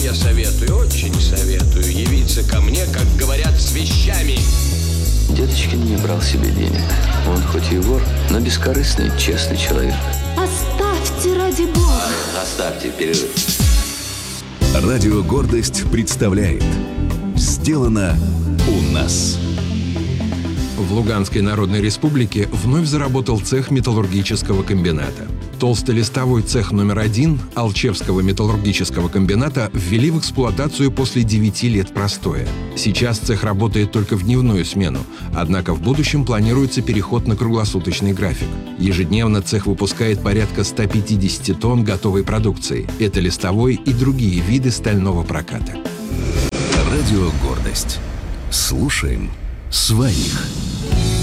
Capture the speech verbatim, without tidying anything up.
я советую, очень советую явиться ко мне, как говорят, с вещами. Дедочкин не брал себе денег. Он хоть и вор, но бескорыстный, честный человек. Оставьте, ради бога. Оставьте, перерыв. Радио «Гордость» представляет «Сделано у нас». В Луганской Народной Республике вновь заработал цех металлургического комбината. Толстолистовой цех номер один Алчевского металлургического комбината ввели в эксплуатацию после девяти лет простоя. Сейчас цех работает только в дневную смену, однако в будущем планируется переход на круглосуточный график. Ежедневно цех выпускает порядка ста пятидесяти тонн готовой продукции. Это листовой и другие виды стального проката. Радио «Гордость». Слушаем своих.